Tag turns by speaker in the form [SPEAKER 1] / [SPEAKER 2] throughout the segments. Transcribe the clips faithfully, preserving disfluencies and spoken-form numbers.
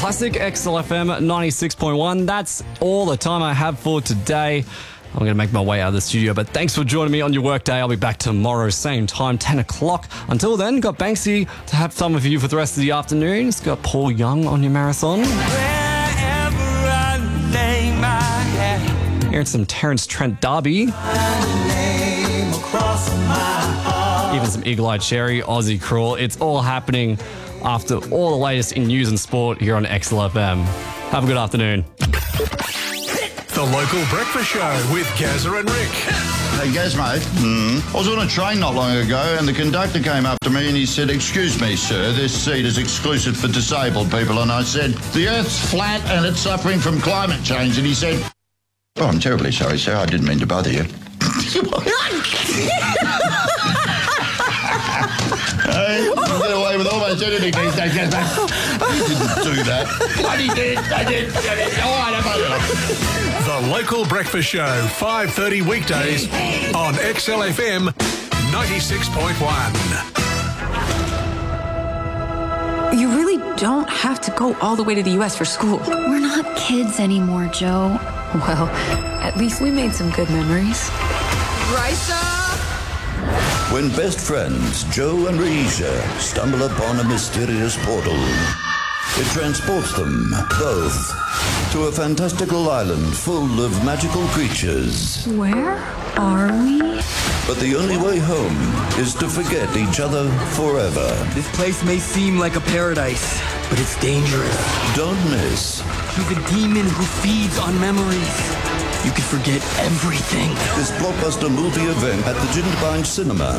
[SPEAKER 1] Classic X L F M ninety-six point one. That's all the time I have for today. I'm going to make my way out of the studio, but thanks for joining me on your work day. I'll be back tomorrow, same time, ten o'clock. Until then, got Banksy to have fun with you for the rest of the afternoon. It's got Paul Young on your marathon.
[SPEAKER 2] Wherever I lay my head,
[SPEAKER 1] hearing some Terence Trent D'Arby.
[SPEAKER 2] name across my heart.
[SPEAKER 1] Even some Eagle-Eyed Cherry, Aussie Crawl. It's all happening after all the latest in news and sport here on X L F M. Have a good afternoon.
[SPEAKER 3] The Local Breakfast Show with Gazza and Rick.
[SPEAKER 4] Hey, Gaz, mate. Mm. I was on a train not long ago and the conductor came up to me and he said, "Excuse me, sir, this seat is exclusive for disabled people." And I said, "The Earth's flat and it's suffering from climate change." And he said, "Oh, I'm terribly sorry, sir. I didn't mean to bother you." Hey, you get away with almost anything these days, Gaz, mate. You didn't do that. Bloody did. I did. I did. All right, I'm
[SPEAKER 3] The Local Breakfast Show, five thirty weekdays on X L F M ninety-six point one.
[SPEAKER 5] You really don't have to go all the way to the U S for school.
[SPEAKER 6] We're not kids anymore, Joe.
[SPEAKER 5] Well, at least we made some good memories.
[SPEAKER 7] Raisa!
[SPEAKER 8] When best friends Joe and Reisha stumble upon a mysterious portal, it transports them both to a fantastical island full of magical creatures.
[SPEAKER 5] Where are we?
[SPEAKER 8] But the only way home is to forget each other forever.
[SPEAKER 9] This place may seem like a paradise, but it's dangerous.
[SPEAKER 8] Don't miss.
[SPEAKER 9] He's a demon who feeds on memories. You can forget everything.
[SPEAKER 8] This blockbuster movie event at the Jindabyne Cinema.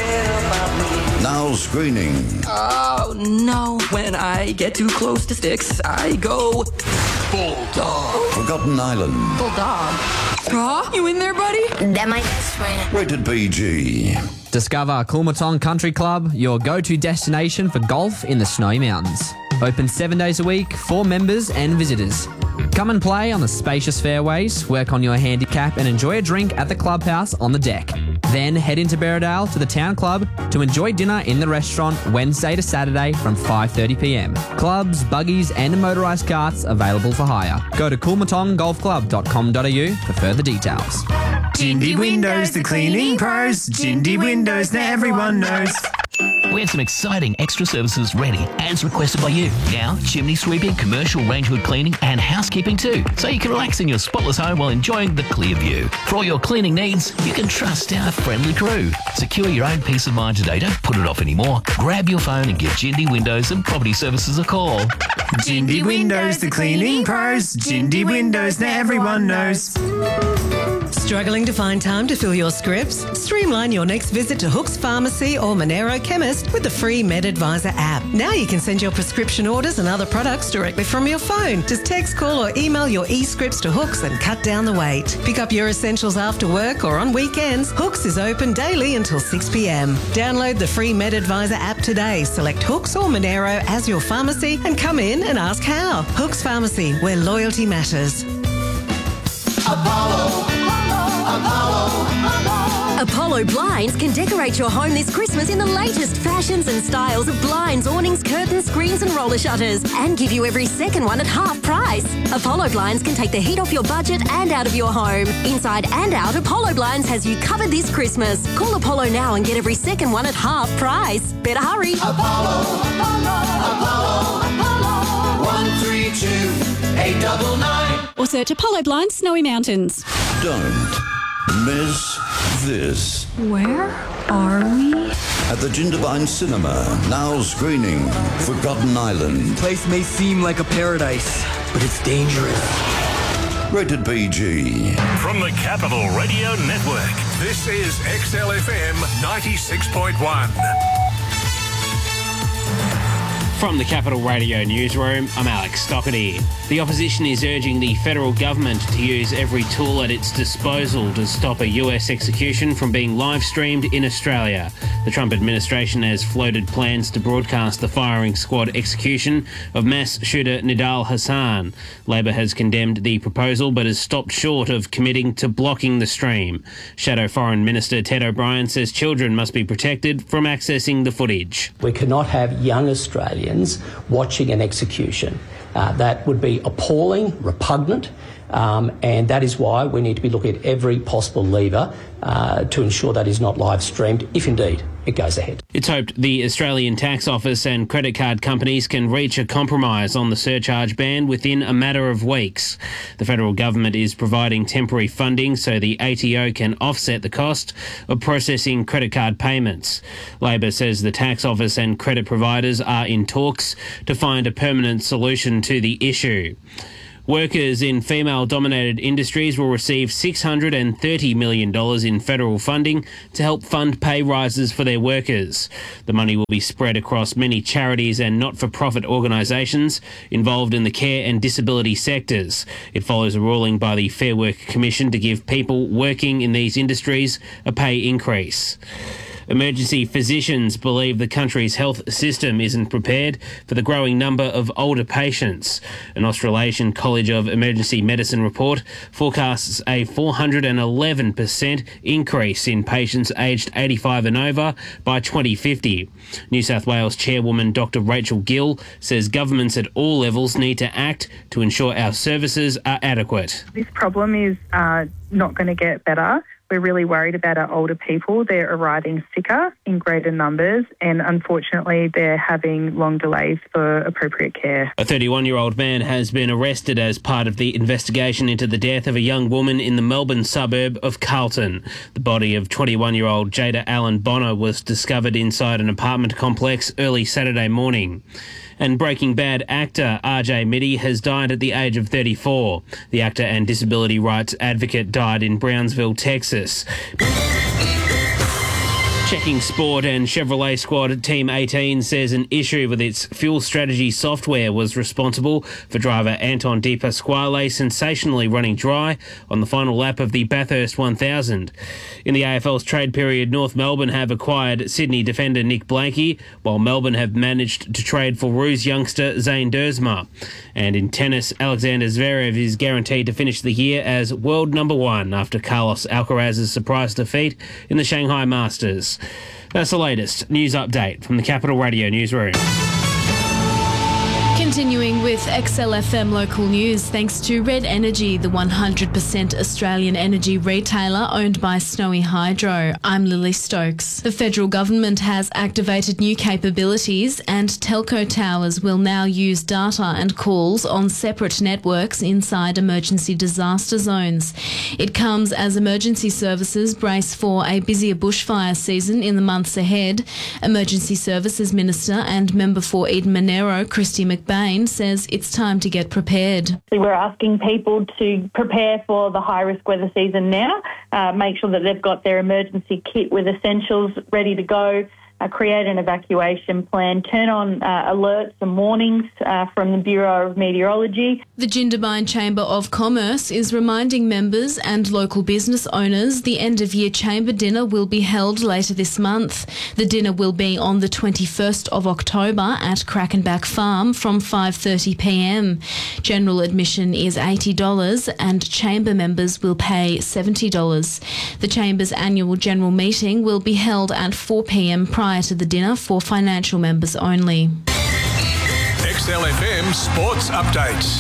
[SPEAKER 8] Now screening.
[SPEAKER 9] Oh, no. When I get too close to sticks, I go Bulldog.
[SPEAKER 8] Forgotten Island.
[SPEAKER 5] Bulldog. Huh? You in there, buddy?
[SPEAKER 6] That my best friend.
[SPEAKER 8] Rated P G.
[SPEAKER 10] Discover Coolmatong Country Club, your go-to destination for golf in the Snowy Mountains. Open seven days a week for members and visitors. Come and play on the spacious fairways, work on your handicap and enjoy a drink at the clubhouse on the deck. Then head into Berridale to the town club to enjoy dinner in the restaurant Wednesday to Saturday from five thirty p m. Clubs, buggies and motorised carts available for hire. Go to coolmatong golf club dot com dot a u for further details.
[SPEAKER 11] Jindy Windows, the cleaning pros. Jindy Windows, now everyone knows.
[SPEAKER 12] We have some exciting extra services ready, as requested by you. Now, chimney sweeping, commercial range hood cleaning, and housekeeping too, so you can relax in your spotless home while enjoying the clear view. For all your cleaning needs, you can trust our friendly crew. Secure your own peace of mind today. Don't put it off anymore. Grab your phone and give Jindy Windows and Property Services a call.
[SPEAKER 11] Jindy Windows, the cleaning pros. Jindy Windows, now everyone knows.
[SPEAKER 13] Struggling to find time to fill your scripts? Streamline your next visit to Hooks Pharmacy or Monero Chemist with the free MedAdvisor app. Now you can send your prescription orders and other products directly from your phone. Just text, call or email your e-scripts to Hooks and cut down the wait. Pick up your essentials after work or on weekends. Hooks is open daily until six p m. Download the free MedAdvisor app today. Select Hooks or Monero as your pharmacy and come in and ask how. Hooks Pharmacy, where loyalty matters.
[SPEAKER 2] Apollo, Apollo, Apollo.
[SPEAKER 14] Apollo Blinds can decorate your home this Christmas in the latest fashions and styles of blinds, awnings, curtains, screens and roller shutters and give you every second one at half price. Apollo Blinds can take the heat off your budget and out of your home. Inside and out, Apollo Blinds has you covered this Christmas. Call Apollo now and get every second one at half price. Better hurry.
[SPEAKER 2] Apollo, Apollo, Apollo, Apollo. One three two eight double nine.
[SPEAKER 15] Or search Apollo Blinds Snowy Mountains.
[SPEAKER 8] Don't miss this.
[SPEAKER 5] Where are we?
[SPEAKER 8] At the Jindabyne Cinema, now screening Forgotten Island.
[SPEAKER 9] This place may seem like a paradise, but it's dangerous.
[SPEAKER 8] Rated P G.
[SPEAKER 3] From the Capital Radio Network, this is X L F M ninety-six point one.
[SPEAKER 16] From the Capital Radio Newsroom, I'm Alex Stockerty. The opposition is urging the federal government to use every tool at its disposal to stop a U S execution from being live-streamed in Australia. The Trump administration has floated plans to broadcast the firing squad execution of mass shooter Nidal Hassan. Labor has condemned the proposal but has stopped short of committing to blocking the stream. Shadow Foreign Minister Ted O'Brien says children must be protected from accessing the footage.
[SPEAKER 17] We cannot have young Australians
[SPEAKER 7] Australians watching an execution. Uh, that would be appalling, repugnant, um, and that is why we need to be looking at every possible lever uh, to ensure that is not live streamed, if indeed it goes ahead.
[SPEAKER 16] It's hoped the Australian Tax Office and credit card companies can reach a compromise on the surcharge ban within a matter of weeks. The federal government is providing temporary funding so the A T O can offset the cost of processing credit card payments. Labor says the Tax Office and credit providers are in talks to find a permanent solution to the issue. Workers in female-dominated industries will receive six hundred thirty million dollars in federal funding to help fund pay rises for their workers. The money will be spread across many charities and not-for-profit organisations involved in the care and disability sectors. It follows a ruling by the Fair Work Commission to give people working in these industries a pay increase. Emergency physicians believe the country's health system isn't prepared for the growing number of older patients. An Australasian College of Emergency Medicine report forecasts a four hundred eleven percent increase in patients aged eighty-five and over by twenty fifty. New South Wales Chairwoman Doctor Rachel Gill says governments at all levels need to act to ensure our services are adequate.
[SPEAKER 17] This problem is uh, not going to get better. We're really worried about our older people. They're arriving sicker in greater numbers, and unfortunately they're having long delays for appropriate care.
[SPEAKER 16] A thirty-one-year-old man has been arrested as part of the investigation into the death of a young woman in the Melbourne suburb of Carlton. The body of twenty-one-year-old Jada Allen Bonner was discovered inside an apartment complex early Saturday morning. And Breaking Bad actor R J Mitte has died at the age of thirty-four. The actor and disability rights advocate died in Brownsville, Texas. Checking Sport and Chevrolet squad Team eighteen says an issue with its fuel strategy software was responsible for driver Anton De Pasquale sensationally running dry on the final lap of the Bathurst one thousand. In the A F L's trade period, North Melbourne have acquired Sydney defender Nick Blakey, while Melbourne have managed to trade for Roos youngster Zane Dersma. And in tennis, Alexander Zverev is guaranteed to finish the year as world number one after Carlos Alcaraz's surprise defeat in the Shanghai Masters. That's the latest news update from the Capital Radio newsroom.
[SPEAKER 18] Continuing with X L F M local news, thanks to Red Energy, the one hundred percent Australian energy retailer owned by Snowy Hydro. I'm Lily Stokes. The federal government has activated new capabilities, and telco towers will now use data and calls on separate networks inside emergency disaster zones. It comes as emergency services brace for a busier bushfire season in the months ahead. Emergency Services Minister and member for Eden Monaro, Christy McBain, says it's time to get prepared.
[SPEAKER 19] We're asking people to prepare for the high-risk weather season now, uh, make sure that they've got their emergency kit with essentials ready to go, uh, create an evacuation plan, turn on uh, alerts and warnings uh, from the Bureau of Meteorology.
[SPEAKER 18] The Jindabyne Chamber of Commerce is reminding members and local business owners the end-of-year chamber dinner will be held later this month. The dinner will be on the twenty-first of October at Crackenback Farm from five thirty p m. General admission is eighty dollars and chamber members will pay seventy dollars. The Chamber's annual general meeting will be held at four p m prior to the dinner for financial members only.
[SPEAKER 3] X L F M Sports Updates.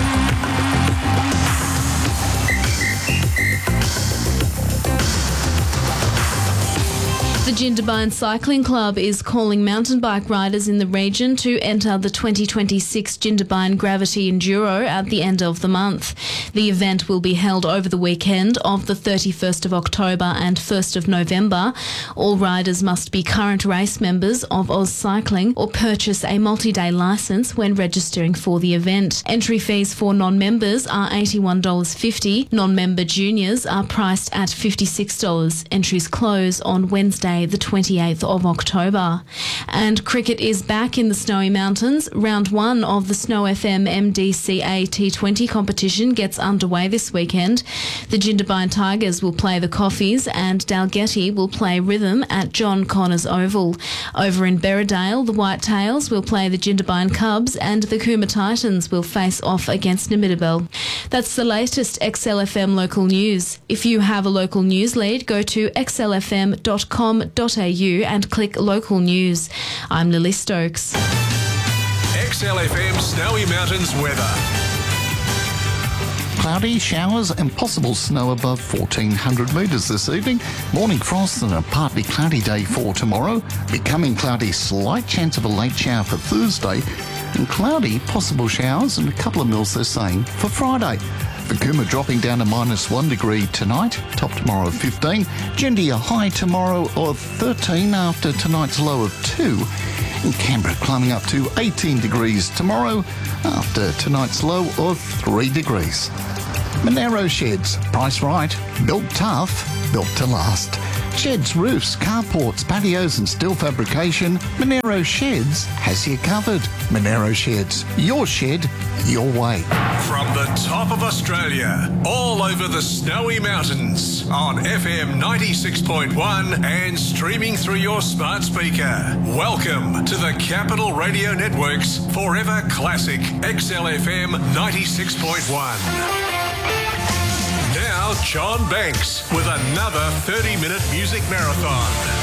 [SPEAKER 18] The Jindabyne Cycling Club is calling mountain bike riders in the region to enter the twenty twenty-six Jindabyne Gravity Enduro at the end of the month. The event will be held over the weekend of the thirty-first of October and first of November. All riders must be current race members of Oz Cycling or purchase a multi-day licence when registering for the event. Entry fees for non-members are eighty-one dollars fifty. Non-member juniors are priced at fifty-six dollars. Entries close on Wednesday, the twenty-eighth of October. And cricket is back in the Snowy Mountains. Round one of the Snow F M M D C A T twenty competition gets underway this weekend. The Jindabyne Tigers will play the Coffees and Dalgety will play Rhythm at John Connors Oval. Over in Berridale, the Whitetails will play the Jindabyne Cubs and the Cooma Titans will face off against Namidabel. That's the latest X L F M local news. If you have a local news lead, go to x l f m dot com dot a u and click local news. I'm Lily Stokes.
[SPEAKER 3] X L F M Snowy Mountains weather.
[SPEAKER 20] Cloudy, showers and possible snow above fourteen hundred metres this evening. Morning frost and a partly cloudy day for tomorrow. Becoming cloudy, slight chance of a late shower for Thursday. And cloudy, possible showers and a couple of mils they're saying for Friday. Cooma dropping down to minus one degree tonight, top tomorrow of fifteen. Jindy a high tomorrow of thirteen after tonight's low of two. And Canberra climbing up to eighteen degrees tomorrow after tonight's low of three degrees. Monero Sheds, price right, built tough, built to last. Sheds, roofs, carports, patios and steel fabrication, Monero Sheds has you covered. Monero Sheds, your shed, your way.
[SPEAKER 3] From the top of Australia, all over the Snowy Mountains, on F M ninety-six point one and streaming through your smart speaker. Welcome to the Capital Radio Network's Forever Classic X L F M ninety-six point one. Now, John Banks with another thirty-minute music marathon.